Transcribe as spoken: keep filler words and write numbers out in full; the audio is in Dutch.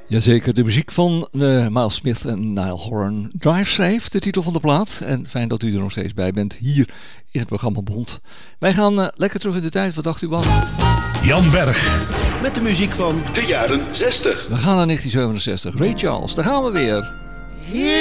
Jazeker, de muziek van uh, Miles Smith en Niall Horan. Drive Safe, de titel van de plaat. En fijn dat u er nog steeds bij bent hier in het programma Bond. Wij gaan uh, lekker terug in de tijd. Wat dacht u van? Jan Berg. Met de muziek van de jaren zestig. We gaan naar negentien zevenenzestig. Ray Charles, daar gaan we weer. Here